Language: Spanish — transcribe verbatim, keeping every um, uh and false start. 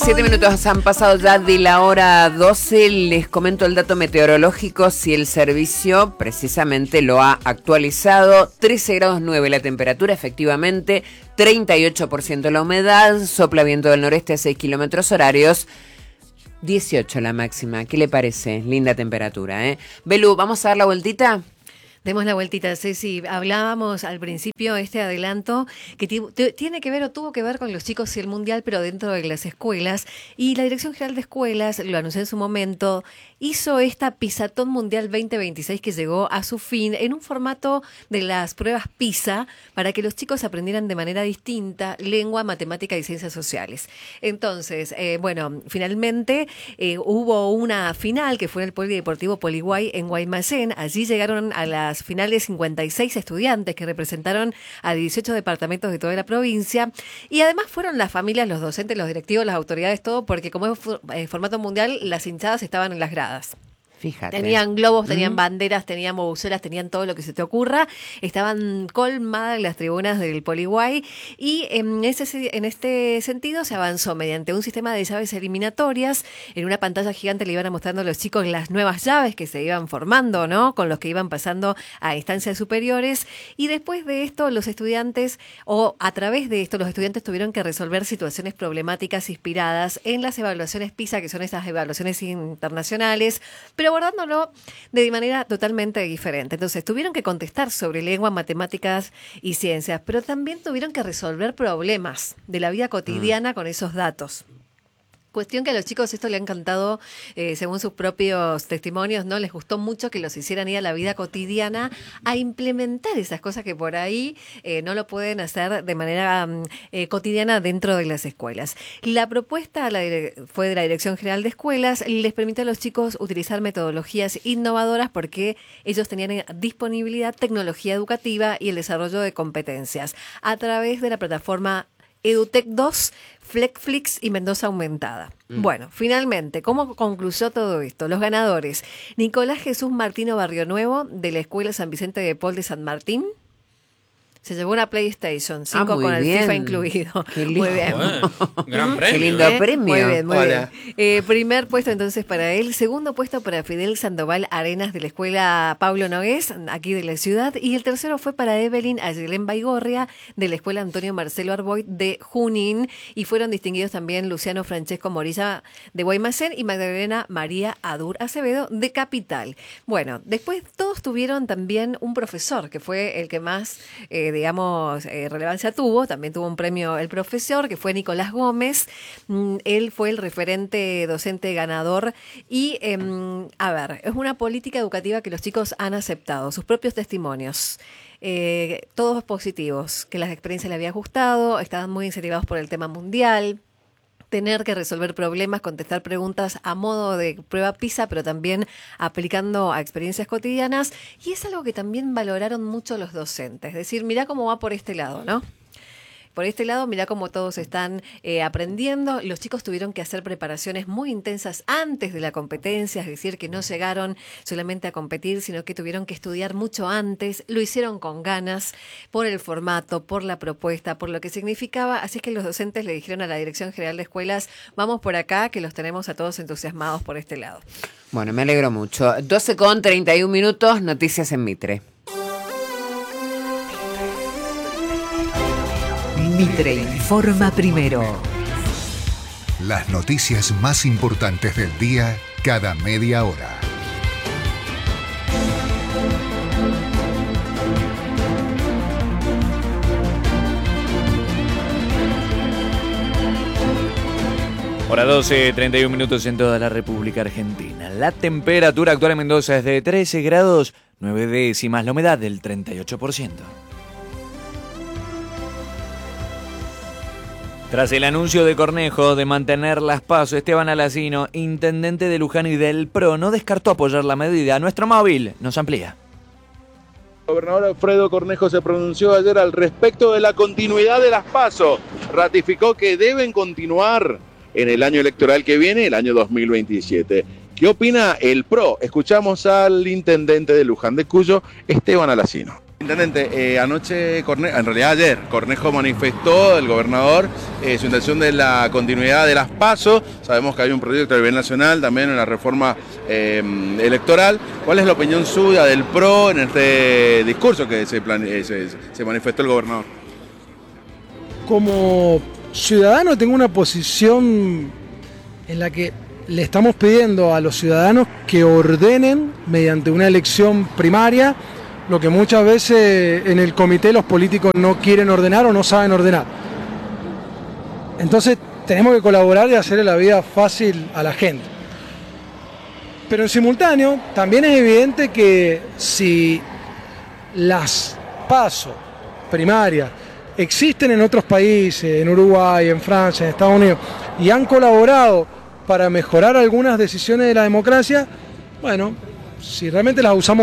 Siete minutos han pasado ya de la hora doce. Les comento el dato meteorológico. Si el servicio precisamente lo ha actualizado. trece grados nueve la temperatura, efectivamente. treinta y ocho por ciento la humedad. Sopla viento del noreste a seis kilómetros horarios. dieciocho la máxima. ¿Qué le parece? Linda temperatura, ¿eh? Belu, ¿vamos a dar la vueltita? Demos la vueltita, Ceci. Hablábamos al principio este adelanto que tiene que ver o tuvo que ver con los chicos y el mundial, pero dentro de las escuelas. Y la Dirección General de Escuelas, lo anunció en su momento, hizo esta Pisatón Mundial veinte veintiséis que llegó a su fin en un formato de las pruebas PISA para que los chicos aprendieran de manera distinta lengua, matemática y ciencias sociales. Entonces, eh, bueno, finalmente eh, hubo una final que fue en el Polideportivo Poliguay en Guaymallén. Allí llegaron a la finales cincuenta y seis estudiantes que representaron a dieciocho departamentos de toda la provincia y además fueron las familias, los docentes, los directivos, las autoridades, todo, porque como es eh, formato mundial, las hinchadas estaban en las gradas. Fíjate. Tenían globos, tenían mm. banderas, tenían bubucelas, tenían todo lo que se te ocurra. Estaban colmadas las tribunas del Poliguay y en, ese, en este sentido se avanzó mediante un sistema de llaves eliminatorias. En una pantalla gigante le iban mostrando a los chicos las nuevas llaves que se iban formando, ¿no? Con los que iban pasando a instancias superiores. Y después de esto, los estudiantes, o a través de esto, los estudiantes tuvieron que resolver situaciones problemáticas inspiradas en las evaluaciones PISA, que son esas evaluaciones internacionales, pero abordándolo de manera totalmente diferente. Entonces, tuvieron que contestar sobre lengua, matemáticas y ciencias, pero también tuvieron que resolver problemas de la vida cotidiana mm. con esos datos. Cuestión que a los chicos esto le ha encantado, eh, según sus propios testimonios, ¿no? Les gustó mucho que los hicieran ir a la vida cotidiana a implementar esas cosas que por ahí eh, no lo pueden hacer de manera eh, cotidiana dentro de las escuelas. La propuesta la dire- fue de la Dirección General de Escuelas, les permitió a los chicos utilizar metodologías innovadoras porque ellos tenían disponibilidad, tecnología educativa y el desarrollo de competencias a través de la plataforma EduTech dos, Flexflix y Mendoza Aumentada. Mm. Bueno, finalmente, ¿cómo concluyó todo esto? Los ganadores: Nicolás Jesús Martino Barrio Nuevo, de la Escuela San Vicente de Paul de San Martín. Se llevó una PlayStation cinco ah, con el bien. FIFA incluido. Qué lindo. Muy bien. Bueno, gran premio. Qué lindo ¿Eh? premio. Muy bien, muy Hola. bien. Eh, primer puesto entonces para él. Segundo puesto para Fidel Sandoval Arenas de la Escuela Pablo Nogués, aquí de la ciudad. Y el tercero fue para Evelyn Ayelén Baigorria de la Escuela Antonio Marcelo Arboit de Junín. Y fueron distinguidos también Luciano Francesco Morilla de Guaymallén y Magdalena María Adur Acevedo de Capital. Bueno, después todos tuvieron también un profesor que fue el que más, eh, digamos, Eh, relevancia tuvo. También tuvo un premio el profesor, que fue Nicolás Gómez. Mm, él fue el referente docente ganador y, eh, a ver, es una política educativa que los chicos han aceptado, sus propios testimonios. Eh, todos positivos, que las experiencias les había gustado, estaban muy incentivados por el tema mundial, tener que resolver problemas, contestar preguntas a modo de prueba PISA, pero también aplicando a experiencias cotidianas. Y es algo que también valoraron mucho los docentes. Es decir, mirá cómo va por este lado, ¿no? Por este lado, mirá cómo todos están eh, aprendiendo. Los chicos tuvieron que hacer preparaciones muy intensas antes de la competencia, es decir, que no llegaron solamente a competir, sino que tuvieron que estudiar mucho antes. Lo hicieron con ganas, por el formato, por la propuesta, por lo que significaba. Así es que los docentes le dijeron a la Dirección General de Escuelas: vamos por acá, que los tenemos a todos entusiasmados por este lado. Bueno, me alegro mucho. doce con treinta y un minutos, noticias en Mitre. Mitre informa primero. Las noticias más importantes del día cada media hora. Hora doce, treinta y un minutos en toda la República Argentina. La temperatura actual en Mendoza es de trece grados, nueve décimas, la humedad del treinta y ocho por ciento. Tras el anuncio de Cornejo de mantener las PASO, Esteban Alacino, intendente de Luján y del P R O, no descartó apoyar la medida. Nuestro móvil nos amplía. El gobernador Alfredo Cornejo se pronunció ayer al respecto de la continuidad de las PASO. Ratificó que deben continuar en el año electoral que viene, el año dos mil veintisiete. ¿Qué opina el P R O? Escuchamos al intendente de Luján de Cuyo, Esteban Alacino. Intendente, eh, anoche, Corne- en realidad ayer, Cornejo manifestó, el gobernador, eh, su intención de la continuidad de las PASO. Sabemos que hay un proyecto a nivel nacional, también en la reforma eh, electoral. ¿Cuál es la opinión suya del P R O en este discurso que se, plane- se, se manifestó el gobernador? Como ciudadano tengo una posición en la que le estamos pidiendo a los ciudadanos que ordenen mediante una elección primaria lo que muchas veces en el comité los políticos no quieren ordenar o no saben ordenar. Entonces tenemos que colaborar y hacerle la vida fácil a la gente. Pero en simultáneo también es evidente que si las PASO primarias existen en otros países, en Uruguay, en Francia, en Estados Unidos, y han colaborado para mejorar algunas decisiones de la democracia, bueno, si realmente las usamos